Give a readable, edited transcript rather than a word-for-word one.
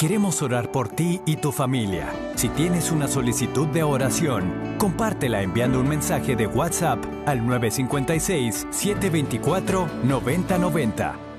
Queremos orar por ti y tu familia. Si tienes una solicitud de oración, compártela enviando un mensaje de WhatsApp al 956-724-9090.